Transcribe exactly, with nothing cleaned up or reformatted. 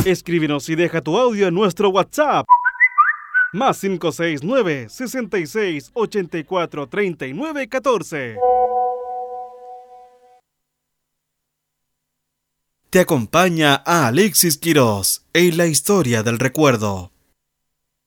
Escríbenos y deja tu audio en nuestro WhatsApp. Más cinco seis nueve, sesenta y seis, ochenta y cuatro, treinta y nueve, catorce. Te acompaña a Alexis Quirós en la historia del recuerdo.